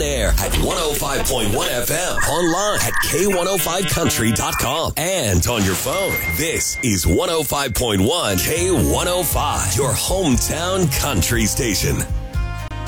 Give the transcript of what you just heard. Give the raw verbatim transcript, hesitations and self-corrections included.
air at one oh five point one F M, online at K one oh five country dot com, and on your phone. This is one oh five point one K one oh five, your hometown country station.